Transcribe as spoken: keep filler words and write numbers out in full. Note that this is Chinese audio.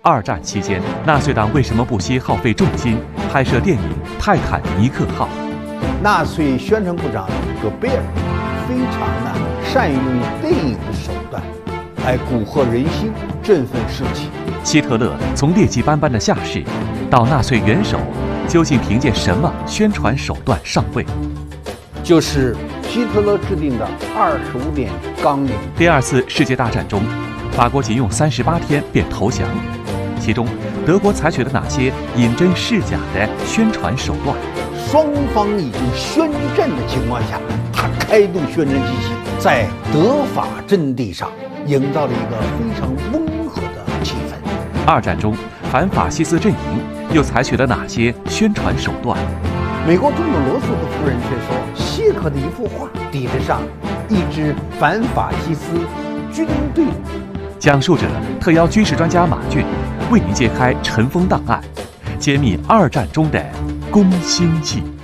二战期间，纳粹党为什么不惜耗费重金拍摄电影《泰坦尼克号》？ 纳粹宣传部长戈贝尔非常呢善用电影的手段，来蛊惑人心，振奋士气。 希特勒从劣迹斑斑的下士到纳粹元首，究竟凭借什么宣传手段上位？ 就是希特勒制定的二十五点纲领。 第二次世界大战中，法国仅用三十八天便投降。其中，德国采取了哪些引真示假的宣传手段？ 双方已经宣战的情况下，他开动宣传机器，在德法阵地上营造了一个非常温和的气氛。 二战中，反法西斯阵营又采取了哪些宣传手段？ 美国总统罗斯福夫人却说，谢克的一幅画抵得上一支反法西斯军队。 讲述者特邀军事专家马骏为您揭开尘封档案，揭秘二战中的攻心计。